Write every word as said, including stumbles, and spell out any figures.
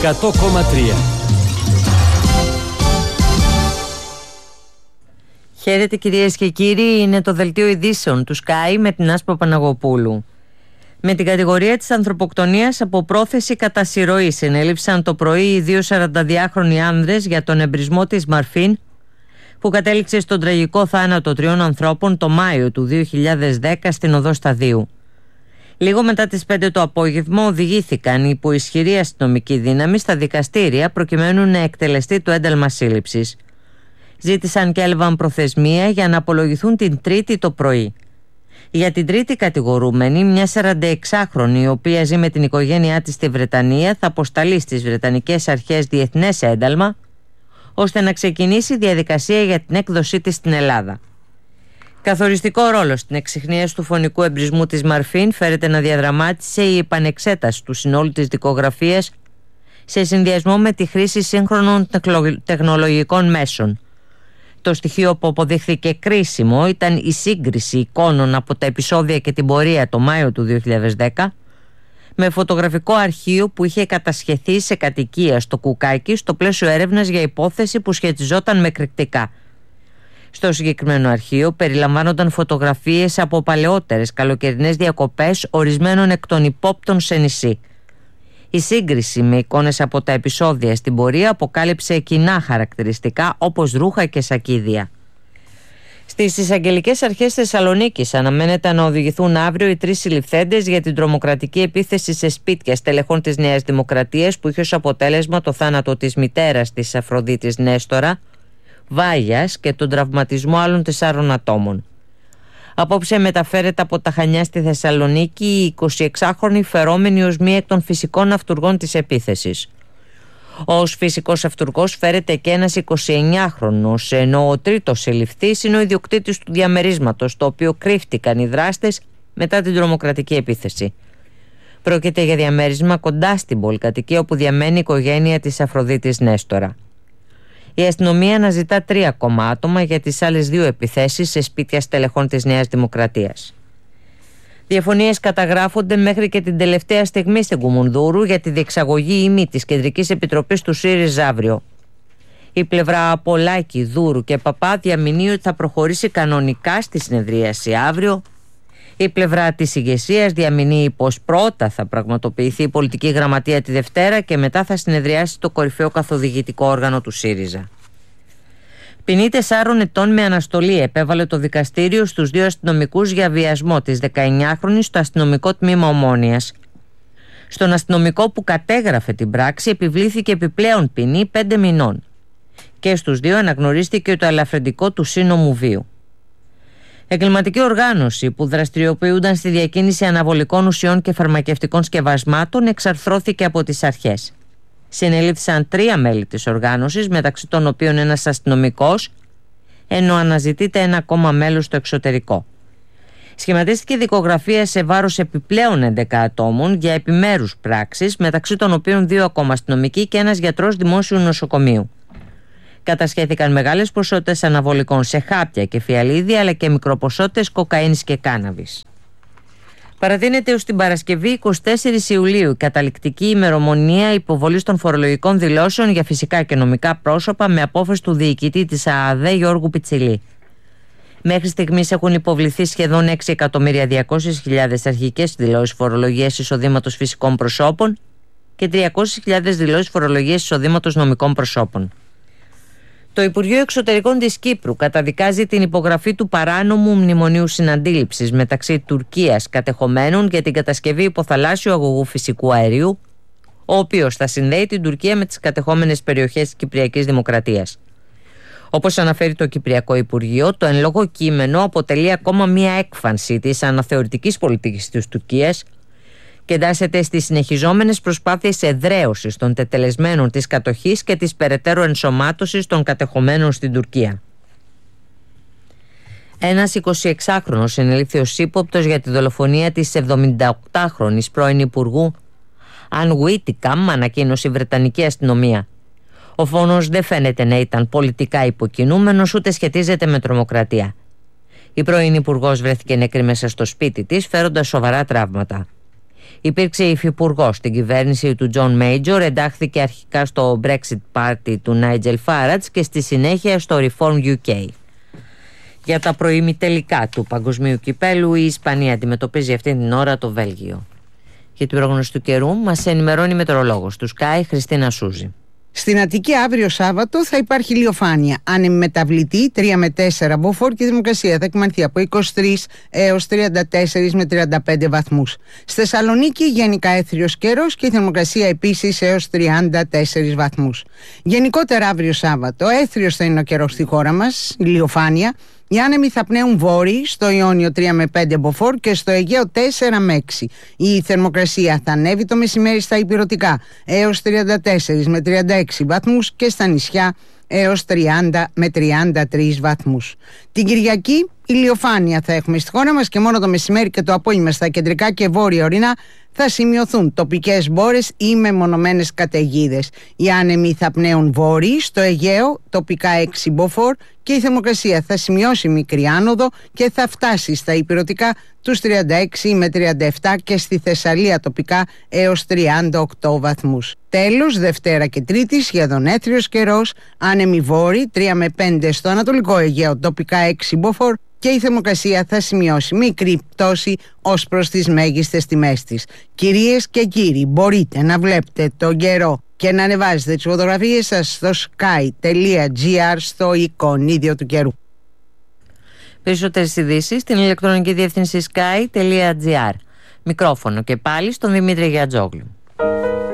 εκατό κόμμα τρία. Χαίρετε κυρίες και κύριοι, είναι το δελτίο ειδήσεων του Sky με την Άσπα Παναγοπούλου. Με την κατηγορία της ανθρωποκτονίας από πρόθεση κατά συρροή συνέληψαν το πρωί οι δύο σαρανταδυάχρονοι άνδρες για τον εμπρισμό της Μαρφίν, που κατέληξε στον τραγικό θάνατο τριών ανθρώπων το Μάιο του δύο χιλιάδες δέκα στην οδό Σταδίου. Λίγο μετά τις πέντε το απόγευμα οδηγήθηκαν υπό ισχυρή αστυνομική δύναμη στα δικαστήρια προκειμένου να εκτελεστεί το ένταλμα σύλληψης. Ζήτησαν και έλαβαν προθεσμία για να απολογηθούν την Τρίτη το πρωί. Για την τρίτη κατηγορούμενη, μια σαρανταεξάχρονη, η οποία ζει με την οικογένειά της στη Βρετανία, θα αποσταλεί στις Βρετανικές Αρχές διεθνές ένταλμα, ώστε να ξεκινήσει η διαδικασία για την έκδοσή της στην Ελλάδα. Καθοριστικό ρόλο στην εξιχνίαση του φωνικού εμπρισμού της Μαρφίν φέρεται να διαδραμάτισε η επανεξέταση του συνόλου της δικογραφίας σε συνδυασμό με τη χρήση σύγχρονων τεχνολογικών μέσων. Το στοιχείο που αποδείχθηκε κρίσιμο ήταν η σύγκριση εικόνων από τα επεισόδια και την πορεία το Μάιο του δύο χιλιάδες δέκα με φωτογραφικό αρχείο που είχε κατασχεθεί σε κατοικία στο Κουκάκι στο πλαίσιο έρευνας για υπόθεση που σχετιζόταν με εκρηκτικά. Στο συγκεκριμένο αρχείο περιλαμβάνονταν φωτογραφίες από παλαιότερες καλοκαιρινές διακοπές ορισμένων εκ των υπόπτων σε νησί. Η σύγκριση με εικόνες από τα επεισόδια στην πορεία αποκάλυψε κοινά χαρακτηριστικά όπως ρούχα και σακίδια. Στις εισαγγελικές αρχές Θεσσαλονίκης αναμένεται να οδηγηθούν αύριο οι τρεις συλληφθέντες για την τρομοκρατική επίθεση σε σπίτια στελεχών της Νέας Δημοκρατίας που είχε ως αποτέλεσμα το θάνατο της μητέρας της Αφροδίτης Νέστορα, Βάγιας, και τον τραυματισμό άλλων τεσσάρων ατόμων. Απόψε μεταφέρεται από τα Χανιά στη Θεσσαλονίκη η εικοσιεξάχρονη φερόμενη ως μία εκ των φυσικών αυτουργών της επίθεσης. Ως φυσικός αυτουργός φέρεται και ένας εικοσιεννιάχρονος, ενώ ο τρίτος συλληφθής είναι ο ιδιοκτήτης του διαμερίσματος, στο οποίο κρύφτηκαν οι δράστες μετά την τρομοκρατική επίθεση. Πρόκειται για διαμέρισμα κοντά στην πολυκατοικία όπου διαμένει η οικογένεια της Αφροδίτης Νέστορα. Η αστυνομία αναζητά τρία ακόμα άτομα για τις άλλες δύο επιθέσεις σε σπίτια στελεχών της Νέας Δημοκρατίας. Διαφωνίες καταγράφονται μέχρι και την τελευταία στιγμή στην Κουμουνδούρου για τη διεξαγωγή ή μη της Κεντρικής Επιτροπής του ΣΥΡΙΖΑ αύριο. Η πλευρά από Λάκη, Δούρου και Παπά διαμηνύει ότι θα προχωρήσει κανονικά στη συνεδρίαση αύριο. Η πλευρά της ηγεσίας διαμηνύει πως πρώτα θα πραγματοποιηθεί η πολιτική γραμματεία τη Δευτέρα και μετά θα συνεδριάσει το κορυφαίο καθοδηγητικό όργανο του ΣΥΡΙΖΑ. Ποινή τεσσάρων ετών με αναστολή επέβαλε το δικαστήριο στους δύο αστυνομικούς για βιασμό της δεκαεννιάχρονης στο αστυνομικό τμήμα Ομόνοιας. Στον αστυνομικό που κατέγραφε την πράξη επιβλήθηκε επιπλέον ποινή πέντε μηνών. Και στους δύο αναγνωρίστηκε το ελαφρυντικό του σύνομου βίου. Εγκληματική οργάνωση που δραστηριοποιούνταν στη διακίνηση αναβολικών ουσιών και φαρμακευτικών σκευασμάτων εξαρθρώθηκε από τις αρχές. Συνελήφθησαν τρία μέλη της οργάνωσης, μεταξύ των οποίων ένας αστυνομικός, ενώ αναζητείται ένα ακόμα μέλος στο εξωτερικό. Σχηματίστηκε δικογραφία σε βάρος επιπλέον έντεκα ατόμων για επιμέρους πράξεις, μεταξύ των οποίων δύο ακόμα αστυνομικοί και ένας γιατρός δημόσιου νοσοκομείου. Κατασχέθηκαν μεγάλες ποσότητες αναβολικών σε χάπια και φιαλίδια, αλλά και μικροποσότητες κοκαίνης και κάναβης. Παρατείνεται ως την Παρασκευή εικοστή τέταρτη Ιουλίου η καταληκτική ημερομηνία υποβολής των φορολογικών δηλώσεων για φυσικά και νομικά πρόσωπα με απόφαση του διοικητή της ΑΑΔΕ Γιώργου Πιτσιλή. Μέχρι στιγμής έχουν υποβληθεί σχεδόν έξι εκατομμύρια διακόσιες χιλιάδες αρχικές δηλώσεις φορολογίας εισοδήματος φυσικών προσώπων και τριακόσιες χιλιάδες δηλώσεις φορολογίας εισοδήματος νομικών προσώπων. Το Υπουργείο Εξωτερικών της Κύπρου καταδικάζει την υπογραφή του παράνομου μνημονίου συναντήληψης μεταξύ Τουρκίας κατεχομένων για την κατασκευή υποθαλάσσιου αγωγού φυσικού αερίου, ο οποίος θα συνδέει την Τουρκία με τις κατεχόμενες περιοχές της Κυπριακής Δημοκρατίας. Όπως αναφέρει το Κυπριακό Υπουργείο, το εν λόγω κείμενο αποτελεί ακόμα μία έκφανση της αναθεωρητικής πολιτικής της Τουρκίας και εντάσσεται στις συνεχιζόμενες προσπάθειες εδραίωσης των τετελεσμένων της κατοχής και της περαιτέρω ενσωμάτωσης των κατεχομένων στην Τουρκία. Ένας εικοσιεξάχρονος συνελήφθη ως ύποπτος για τη δολοφονία της εβδομηνταοκτάχρονης πρώην Υπουργού Αν Γουίτικαμ, ανακοίνωσε η Βρετανική αστυνομία. Ο φόνος δεν φαίνεται να ήταν πολιτικά υποκινούμενος ούτε σχετίζεται με τρομοκρατία. Η πρώην Υπουργός βρέθηκε νεκρή μέσα στο σπίτι της, φέροντας σοβαρά τραύματα. Υπήρξε υφυπουργός στην κυβέρνηση του Τζον Μέιτζορ, εντάχθηκε αρχικά στο Brexit Party του Νάιτζελ Φάρατζ και στη συνέχεια στο Reform γιου κέι. Για τα προημιτελικά του Παγκοσμίου Κυπέλου, η Ισπανία αντιμετωπίζει αυτή την ώρα το Βέλγιο. Για την πρόγνωση του καιρού μας ενημερώνει η μετεωρολόγος του Sky, Χριστίνα Σούζη. Στην Αττική αύριο Σάββατο θα υπάρχει ηλιοφάνεια. Άνεμη μεταβλητή τρία με τέσσερα μποφόρ και η θερμοκρασία θα εκμανθεί από είκοσι τρεις έως τριάντα τέσσερα με τριάντα πέντε βαθμούς. Στη Θεσσαλονίκη γενικά έθριος καιρός και η θερμοκρασία επίσης έως τριάντα τέσσερις βαθμούς. Γενικότερα αύριο Σάββατο έθριος θα είναι ο καιρός στη χώρα μας, ηλιοφάνεια. Οι άνεμοι θα πνέουν βόρειοι, στο Ιόνιο τρία με πέντε μποφόρ και στο Αιγαίο τέσσερα με έξι. Η θερμοκρασία θα ανέβει το μεσημέρι στα ηπειρωτικά έως τριάντα τέσσερα με τριάντα έξι βαθμούς και στα νησιά έως τριάντα με τριάντα τρεις βαθμούς. Την Κυριακή ηλιοφάνεια θα έχουμε στη χώρα μας και μόνο το μεσημέρι και το απόγευμα στα κεντρικά και βόρεια ορεινά θα σημειωθούν τοπικές μπόρες ή μεμονωμένες καταιγίδες. Οι άνεμοι θα πνέουν βόρειοι, στο Αιγαίο τοπικά έξι μποφόρ και η θερμοκρασία θα σημειώσει μικρή άνοδο και θα φτάσει στα ηπειρωτικά τους τριάντα έξι με τριάντα επτά και στη Θεσσαλία τοπικά έως τριάντα οκτώ βαθμούς. Τέλος, Δευτέρα και Τρίτη σχεδόν έθριος καιρός, άνεμοι βόρειοι τρία με πέντε στο Ανατολικό Αιγαίο τοπικά έξι μποφόρ και η θερμοκρασία θα σημειώσει μικρή πτώση ως προς τις μέγιστες τιμές της. Κυρίες και κύριοι, μπορείτε να βλέπετε τον καιρό και να ανεβάζετε τις φωτογραφίες σας στο sky τελεία gr στο εικονίδιο του καιρού. Περισσότερες ειδήσεις στην ηλεκτρονική διεύθυνση sky τελεία gr. Μικρόφωνο και πάλι στον Δημήτρη Γιατζόγλου.